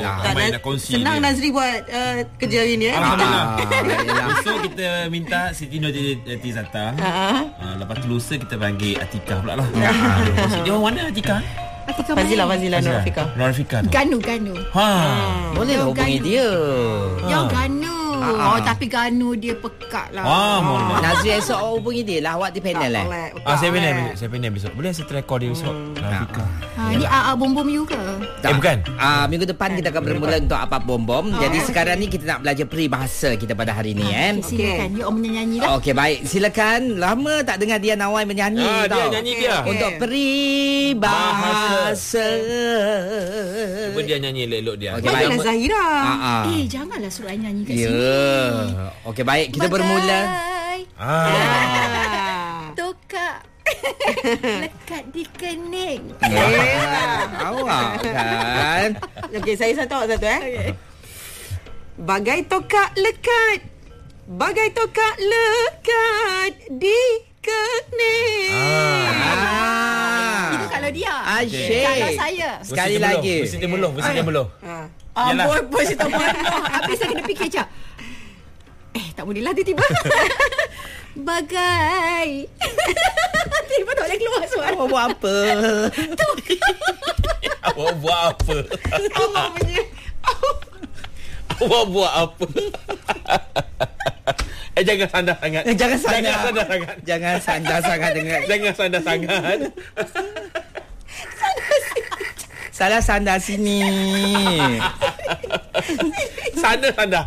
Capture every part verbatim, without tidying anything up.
Yalah. Ramai nak kongsi. Senang dia. Nazri buat uh, kerja hari ni eh. Alhamdulillah. Besok kita minta Siti Nurhayati Zata. Uh, lepas tu lusa kita panggil Atikah pula lah. Dia orang mana Atikah? Atikah Fazila Fazila Nur Rafika. Nur Rafika. Ganu Ganu. Ha. Boleh lah hubungi dia. Yang Ganu. Oh, tapi Ganu dia pekat lah. Wah, boleh. Nazri esok awak hubungi dia lah. Awak di panel eh. Ah, saya panel besok. Saya panel besok. Boleh saya try call dia besok. Nur Rafika. Ha, ni A A Bom Bom you ke? Eh, bukan. Ah, minggu depan kita akan bermula untuk apa Bom Bom. Jadi sekarang ni kita nak belajar peribahasa kita pada hari ni eh. Silakan. Dia orang menyanyi lah. Okey, baik. Silakan. Lama tak dengar dia Nawai menyanyi ah, tau. Dia nyanyi dia. Untuk peribahasa. Cuba dia nyanyi elok-elok dia. Okey, baik. Mana Zahira? Ah, ah. Eh, janganlah suruh I nyanyi kat Ya. sini. Okey, baik. Kita bermula. Ah. Tokak lekat di kening. Ah, awak kan. Okey, saya satu awak satu eh. Okay. Bagai tokak lekat, bagai tokak lekat di kening. Ah. Itu kalau dia. Asyik. Kalau saya. Sekali lagi. Mesti dia meluh, mesti dia meluh. Ah, boy, boy, saya tak mahu. Habis saya kena fikir je. Eh, tak boleh lah tiba-tiba. Bagai. Tiba tak boleh keluar suara. Awak buat apa? Awak buat apa? Awak punya. Awak buat apa? Eh, jangan sandar sangat. Eh, jangan sandar. Jangan sandar sangat. Jangan sandar sangat dengan. Jangan sandar sangat. Salah sandar sini. Sandar sandar.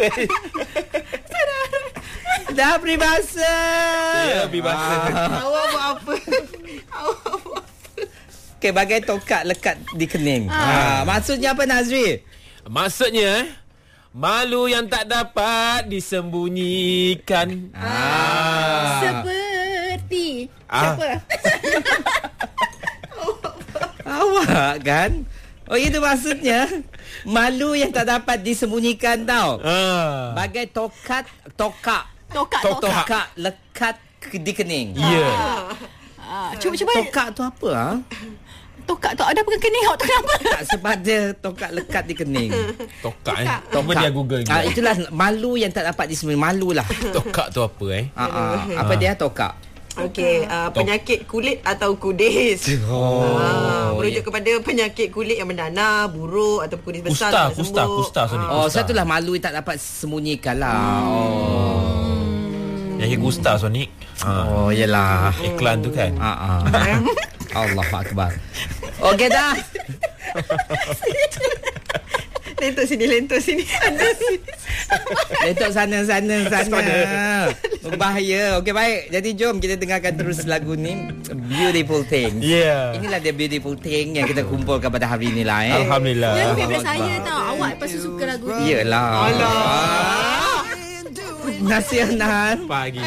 Dah peribahasa. Ya, peribahasa. Awak buat apa? Awak buat apa? Okey, bagai tokak lekat di kening. Ah. Ha, maksudnya apa Nazri? Maksudnya, malu yang tak dapat disembunyikan. Ah. Seperti Ah. siapa? Awak kan? Oh, itu maksudnya. Malu yang tak dapat disembunyikan tau. Ah. Bagai tokat, tokak. Tokak, Tok- tokak. Tokak lekat ke- di kening. Ya. Yeah. Ah, cuba cuba. Tokak tu apa ha? Tokak tu ada bukan kening awak tu kenapa? Tak sebab dia tokak lekat di kening. Tokak eh. Tokak. Cuba dia Google je. Ah, itulah malu yang tak dapat disembunyikan. Malu lah. Tokak tu apa eh? Ah, ah. Apa dia tokak? Okey, uh, penyakit kulit atau kudis. Oh. Ah, merujuk kepada penyakit kulit yang mendanah, buruk atau kudis besar. Kusta, tak kusta, sembuh. kusta Sony. Oh, Kusta. satulah malu yang tak dapat sembunyikan lah. Oh. Yang kusta Sonic. Oh, yelah. Iklan tu kan. Ah, ah. Allahu akbar. Okey dah. Lentok sini, lentok sini. Letak sana sana sana. Berbahaya. Okey baik. Jadi jom kita dengarkan terus lagu ni, Beautiful Things. Yeah. Inilah dia Beautiful Thing yang kita kumpulkan pada hari ni lah eh. Alhamdulillah. Yang favourite saya tau. Awak pasti suka lagu ni. Iyalah. Alah. Nasihat Pagi.